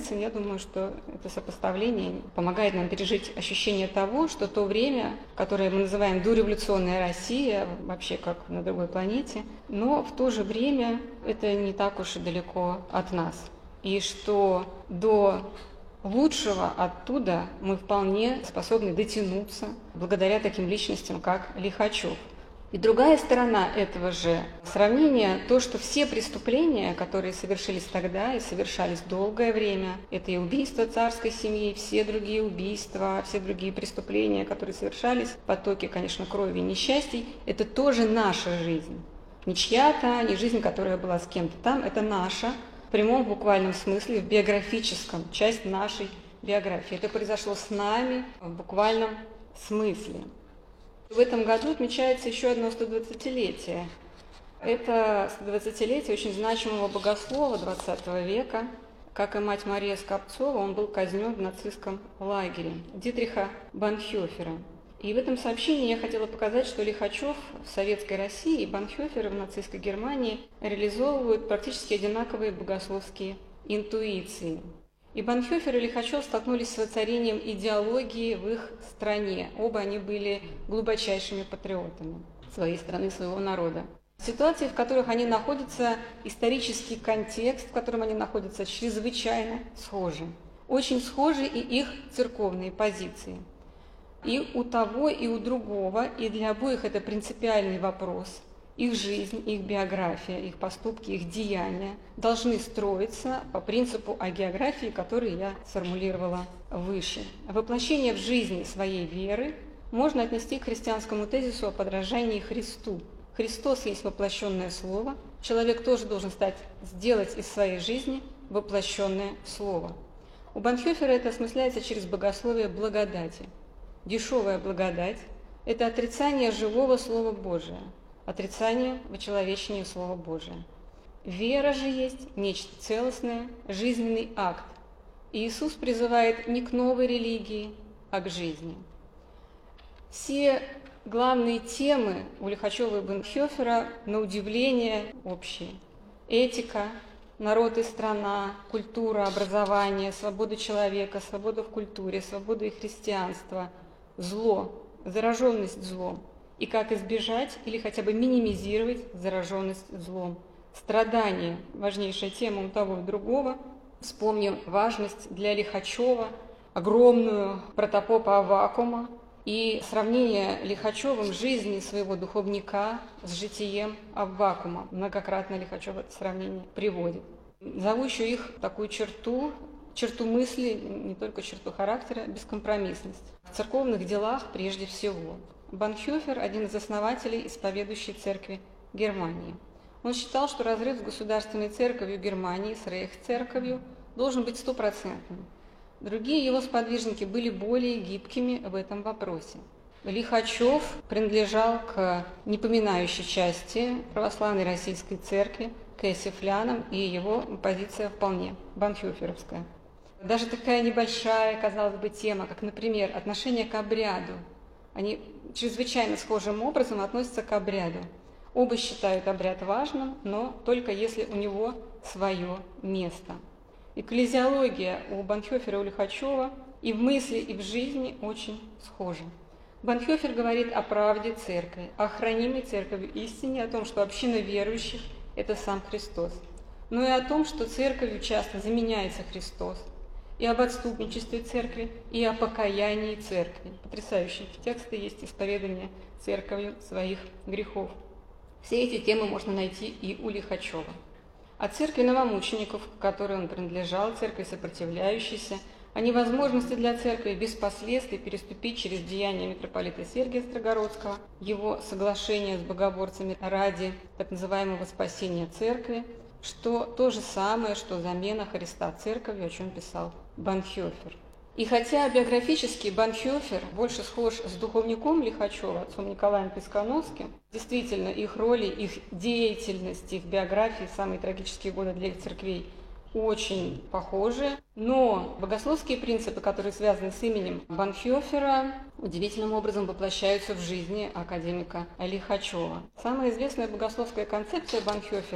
Гельцин, я думаю, что это сопоставление помогает нам пережить ощущение того, что то время, которое мы называем дореволюционная Россия, вообще как на другой планете, но в то же время это не так уж и далеко от нас. И что до лучшего оттуда мы вполне способны дотянуться благодаря таким личностям, как Лихачев. И другая сторона этого же сравнения, то, что все преступления, которые совершились тогда и совершались долгое время, это и убийство царской семьи, все другие убийства, все другие преступления, которые совершались, потоки, конечно, крови и несчастий, это тоже наша жизнь. Не чья-то, не жизнь, которая была с кем-то там, это наша, в прямом буквальном смысле, в биографическом, часть нашей биографии. Это произошло с нами в буквальном смысле. В этом году отмечается еще одно 120-летие. Это 120-летие очень значимого богослова XX века. Как и мать Мария Скопцова, он был казнен в нацистском лагере Дитриха Банхёфера. И в этом сообщении я хотела показать, что Лихачев в советской России и Банхёфер в нацистской Германии реализовывают практически одинаковые богословские интуиции. И Банхёфер и Лихачев столкнулись с воцарением идеологии в их стране. Оба они были глубочайшими патриотами своей страны, своего народа. Ситуации, в которых они находятся, исторический контекст, в котором они находятся, чрезвычайно схожи. Очень схожи и их церковные позиции. И у того, и у другого, и для обоих это принципиальный вопрос. Их жизнь, их биография, их поступки, их деяния должны строиться по принципу агеографии, который я сформулировала выше. Воплощение в жизни своей веры можно отнести к христианскому тезису о подражании Христу. Христос есть воплощенное Слово. Человек тоже должен сделать из своей жизни воплощенное Слово. У Банхёфера это осмысляется через богословие благодати. Дешевая благодать – это отрицание живого Слова Божия. Отрицание вочеловечения Слова Божия. Вера же есть нечто целостное, жизненный акт. И Иисус призывает не к новой религии, а к жизни. Все главные темы у Лихачева и Банхёфера, на удивление, общие. Этика, народ и страна, культура, образование, свобода человека, свобода в культуре, свобода и христианство, зло, зараженность злом. И как избежать или хотя бы минимизировать зараженность злом. Страдания – важнейшая тема у того и другого. Вспомним важность для Лихачева, огромную протопопа Аввакума и сравнение Лихачевым жизни своего духовника с житием Аввакума. Многократно Лихачев это сравнение приводит. Зову еще их такую черту мысли, не только черту характера, бескомпромиссность. В церковных делах прежде всего. Банхёфер – один из основателей исповедующей церкви Германии. Он считал, что разрыв с государственной церковью Германии, с рейхсцерковью, должен быть стопроцентным. Другие его сподвижники были более гибкими в этом вопросе. Лихачев принадлежал к непоминающей части православной российской церкви, к эсифлянам, и его позиция вполне банхёферовская. Даже такая небольшая, казалось бы, тема, как, например, отношение к обряду. Они чрезвычайно схожим образом относятся к обряду. Оба считают обряд важным, но только если у него свое место. Экклезиология у Банхёфера и у Лихачева и в мысли, и в жизни очень схожи. Банхёфер говорит о правде церкви, о хранимой церковью истине, о том, что община верующих – это сам Христос, но и о том, что церковью часто заменяется Христос, и об отступничестве церкви, и о покаянии церкви. Потрясающие тексты есть исповедание церковью своих грехов. Все эти темы можно найти и у Лихачева. О церкви новомучеников, к которой он принадлежал, церкви сопротивляющейся, о невозможности для церкви без последствий переступить через деяния митрополита Сергия Строгородского, его соглашение с богоборцами ради так называемого спасения церкви, что то же самое, что замена Христа церковью, о чем писал Банхёфер. И хотя биографически Банхёфер больше схож с духовником Лихачева, отцом Николаем Пискановским, действительно их роли, их деятельность, их биографии, самые трагические годы для их церквей очень похожи, но богословские принципы, которые связаны с именем Банхёфера, удивительным образом воплощаются в жизни академика Лихачева. Самая известная богословская концепция Банхёфера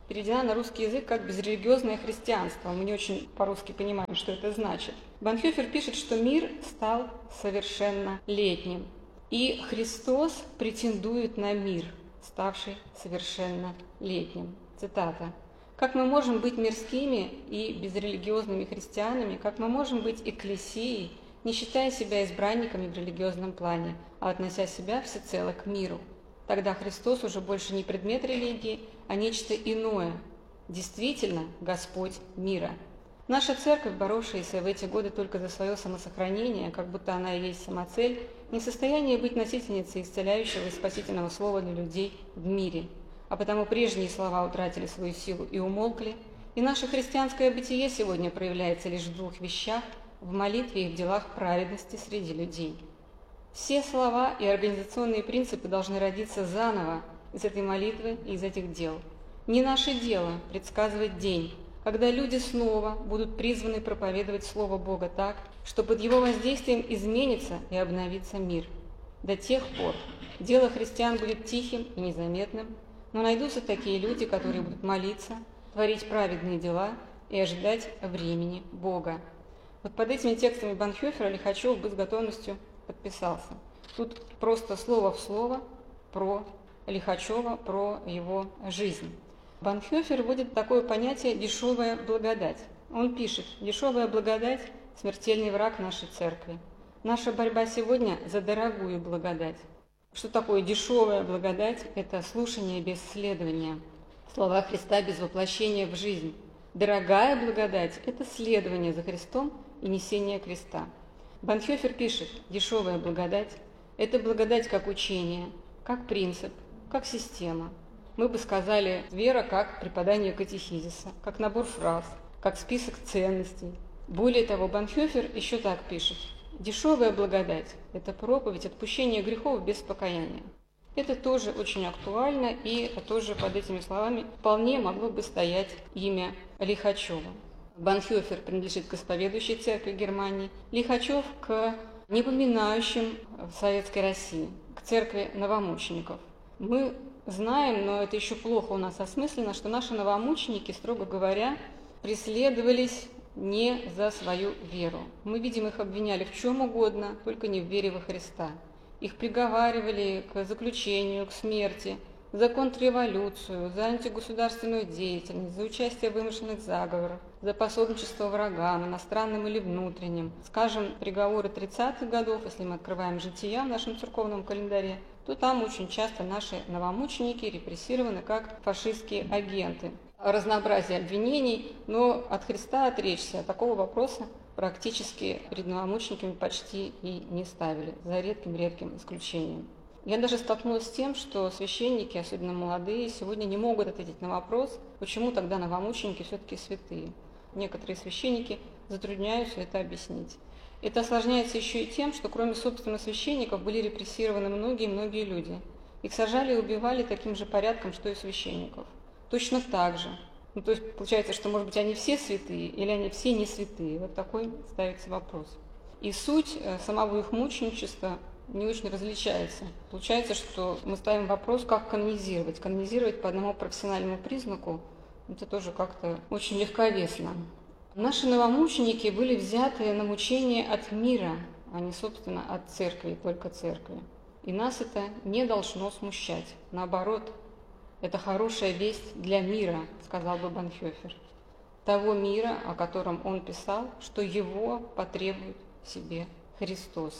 переведена на русский язык как «безрелигиозное христианство». Мы не очень по-русски понимаем, что это значит. Банхёфер пишет, что мир стал совершеннолетним, и Христос претендует на мир, ставший совершеннолетним. Цитата. «Как мы можем быть мирскими и безрелигиозными христианами, как мы можем быть экклесией, не считая себя избранниками в религиозном плане, а относя себя всецело к миру? Тогда Христос уже больше не предмет религии, а нечто иное. Действительно, Господь мира». Наша церковь, боровшаяся в эти годы только за свое самосохранение, как будто она и есть самоцель, не в состоянии быть носительницей исцеляющего и спасительного слова для людей в мире. А потому прежние слова утратили свою силу и умолкли, и наше христианское бытие сегодня проявляется лишь в двух вещах – в молитве и в делах праведности среди людей. Все слова и организационные принципы должны родиться заново из этой молитвы и из этих дел. Не наше дело предсказывать день, когда люди снова будут призваны проповедовать Слово Бога так, что под его воздействием изменится и обновится мир. До тех пор дело христиан будет тихим и незаметным, но найдутся такие люди, которые будут молиться, творить праведные дела и ожидать времени Бога. Вот под этими текстами Банхёфера Лихачев бы с готовностью подписался. Тут просто слово в слово про Лихачева, про его жизнь. Банхёфер вводит такое понятие «дешевая благодать». Он пишет: «Дешевая благодать – смертельный враг нашей церкви. Наша борьба сегодня за дорогую благодать». Что такое дешевая благодать? Это слушание без следования. Слова Христа без воплощения в жизнь. Дорогая благодать – это следование за Христом и несение креста. Банхёфер пишет: дешевая благодать – это благодать как учение, как принцип, как система. Мы бы сказали, вера как преподание катехизиса, как набор фраз, как список ценностей. Более того, Банхёфер еще так пишет: дешевая благодать – это проповедь отпущения грехов без покаяния. Это тоже очень актуально, и тоже под этими словами вполне могло бы стоять имя Лихачева. Банхёфер принадлежит к исповедующей церкви Германии, Лихачев к непоминающим в Советской России, к церкви новомучеников. Мы знаем, но это еще плохо у нас осмысленно, что наши новомученики, строго говоря, преследовались не за свою веру. Мы видим, их обвиняли в чем угодно, только не в вере во Христа. Их приговаривали к заключению, к смерти, за контрреволюцию, за антигосударственную деятельность, за участие в вымышленных заговорах, за пособничество врагам, иностранным или внутренним. Скажем, приговоры 30-х годов, если мы открываем жития в нашем церковном календаре, то там очень часто наши новомученики репрессированы как фашистские агенты. Разнообразие обвинений, но от Христа отречься, такого вопроса практически перед новомучениками почти и не ставили, за редким исключением. Я даже столкнулась с тем, что священники, особенно молодые, сегодня не могут ответить на вопрос, почему тогда новомученики все-таки святые. Некоторые священники затрудняются это объяснить. Это осложняется еще и тем, что кроме собственно священников были репрессированы многие люди. Их сажали и убивали таким же порядком, что и священников. Точно так же. То есть получается, что, может быть, они все святые или они все не святые. Вот такой ставится вопрос. И суть самого их мученичества не очень различается. Получается, что мы ставим вопрос, как канонизировать. Канонизировать по одному профессиональному признаку – это тоже как-то очень легковесно. Наши новомученики были взяты на мучение от мира, а не, собственно, от церкви, только церкви. И нас это не должно смущать. Наоборот, это хорошая весть для мира, сказал бы Банхёфер. Того мира, о котором он писал, что его потребует себе Христос.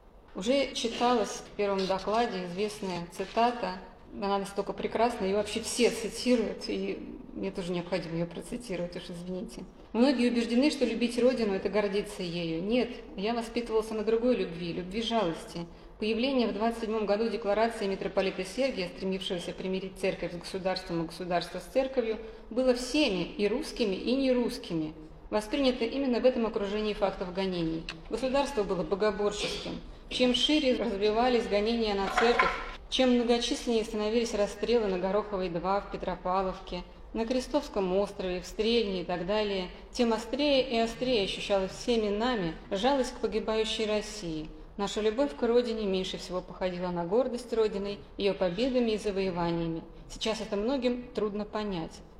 Уже читалась в первом докладе известная цитата, она настолько прекрасна, ее вообще все цитируют, и мне тоже необходимо ее процитировать, уж извините. Многие убеждены, что любить Родину – это гордиться ею. Нет, я воспитывался на другой любви жалости. Появление в 27 году декларации митрополита Сергия, стремившегося примирить церковь с государством и государство с церковью, было всеми, и русскими, и нерусскими, воспринято именно в этом окружении фактов гонений. Государство было богоборческим. Чем шире развивались гонения на церковь, чем многочисленнее становились расстрелы на Гороховой 2, в Петропавловке, на Крестовском острове, в Стрельне и так далее, тем острее и острее ощущалась всеми нами жалость к погибающей России. Наша любовь к Родине меньше всего походила на гордость Родиной, ее победами и завоеваниями. Сейчас это многим трудно понять.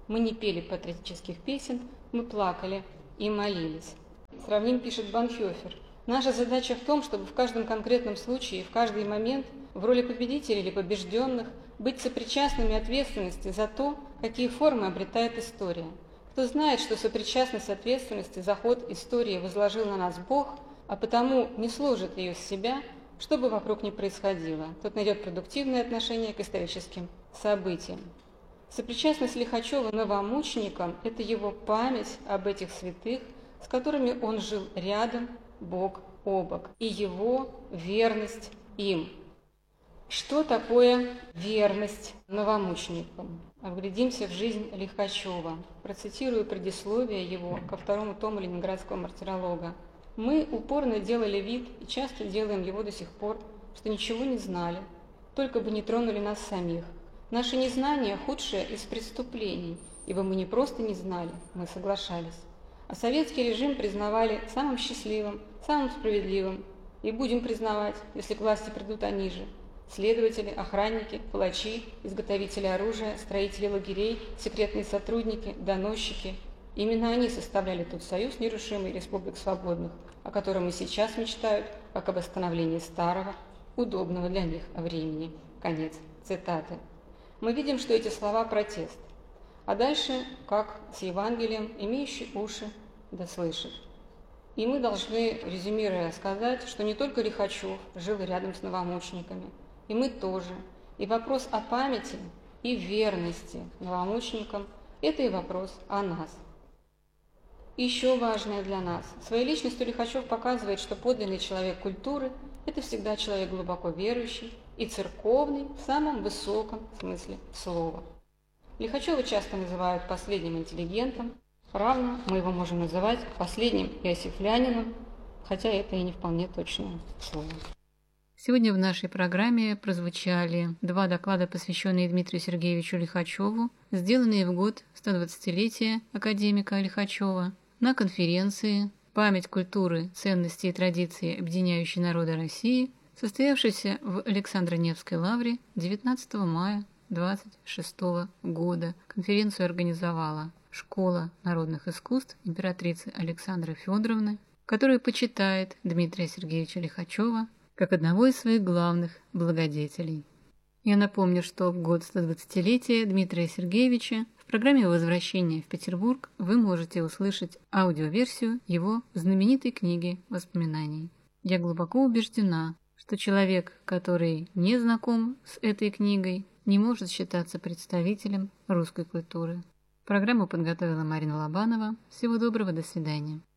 Мы не пели патриотических песен, мы плакали и молились. Сравним, пишет Банхёфер. Наша задача в том, чтобы в каждом конкретном случае, в каждый момент, в роли победителей или побежденных, быть сопричастными ответственности за то, какие формы обретает история. Кто знает, что сопричастность ответственности за ход истории возложил на нас Бог, а потому не сложит ее с себя, что бы вокруг ни происходило, тот найдет продуктивное отношение к историческим событиям. Сопричастность Лихачева новомученикам – это его память об этих святых, с которыми он жил рядом, бок о бок, и его верность им. Что такое верность новомученикам? Вглядимся в жизнь Лихачева. Процитирую предисловие его ко второму тому Ленинградского мартиролога. «Мы упорно делали вид, и часто делаем его до сих пор, что ничего не знали, только бы не тронули нас самих. Наше незнание – худшее из преступлений, ибо мы не просто не знали, мы соглашались. А советский режим признавали самым счастливым, самым справедливым, и будем признавать, если к власти придут они же. Следователи, охранники, палачи, изготовители оружия, строители лагерей, секретные сотрудники, доносчики. Именно они составляли тот союз нерушимый республик свободных, о котором и сейчас мечтают, как об восстановлении старого, удобного для них времени». Конец цитаты. Мы видим, что эти слова – протест. А дальше, как с Евангелием, имеющий уши да слышит. И мы должны, резюмируя, сказать, что не только Лихачев жил рядом с новомучениками, и мы тоже. И вопрос о памяти и верности новомученикам – это и вопрос о нас. И еще важное для нас. Своей личностью Лихачев показывает, что подлинный человек культуры – это всегда человек глубоко верующий и церковный в самом высоком смысле слова. Лихачева часто называют последним интеллигентом, равно мы его можем называть последним иосифлянином, хотя это и не вполне точное слово. Сегодня в нашей программе прозвучали 2 доклада, посвященные Дмитрию Сергеевичу Лихачеву, сделанные в год 120-летия академика Лихачева на конференции «Память культуры, ценности и традиции, объединяющие народы России», состоявшейся в Александро-Невской лавре 19 мая 1926 года. Конференцию организовала Школа народных искусств императрицы Александры Федоровны, которая почитает Дмитрия Сергеевича Лихачева как одного из своих главных благодетелей. Я напомню, что в год 120-летия Дмитрия Сергеевича в программе «Возвращение в Петербург» вы можете услышать аудиоверсию его знаменитой книги воспоминаний. Я глубоко убеждена, что человек, который не знаком с этой книгой, не может считаться представителем русской культуры. Программу подготовила Марина Лобанова. Всего доброго, до свидания.